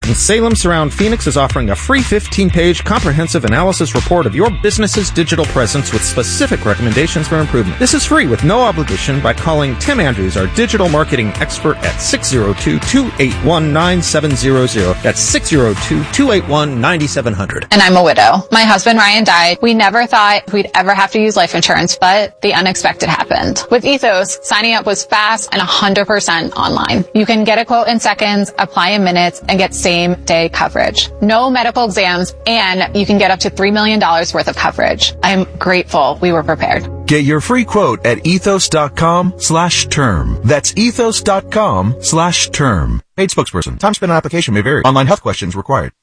And Salem Surround Phoenix is offering a free 15-page comprehensive analysis report of your business's digital presence with specific recommendations for improvement. This is free with no obligation by calling Tim Andrews, our digital marketing expert, at 602-281-9700. That's 602-281-9700. And I'm a widow. My husband Ryan died. We never thought we'd ever have to use life insurance, but the unexpected happened. With Ethos, signing up was fast and 100% online. You can get a quote in seconds, apply in minutes, and get same-day coverage. No medical exams, and you can get up to $3 million worth of coverage. I'm grateful we were prepared. Get your free quote at ethos.com/term. That's ethos.com/term. Paid spokesperson. Time spent on application may vary. Online health questions required.